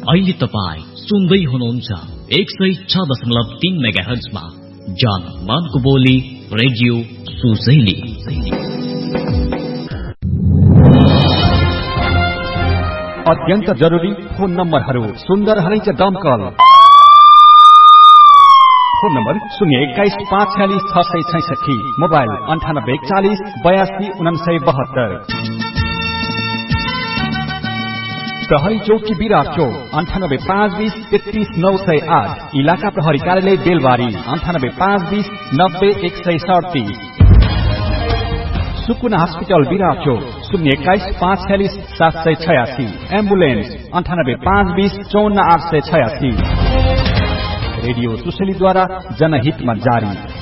अहिले तपाई सुन्दै हुनुहुन्छ 106.3 मेगाहर्जमा जनमनको बोली रेडियो सुशैली। अत्यन्त जरुरी फोन नम्बरहरू सुन्दर हरैच दमकल। Phone number 021-546-666, mobile 9840-82-972। प्रहरी चौकी विराट चौक 98-520-33-908। इलाका प्रहरी कार्यालय बेलबारी 98-520-90-137। सुकुना हस्पिटल विराट चौक 021-546-786। एम्बुलेन्स 98-520-54-886। रेडियो सुशैलीद्वारा जनहितमा जारी।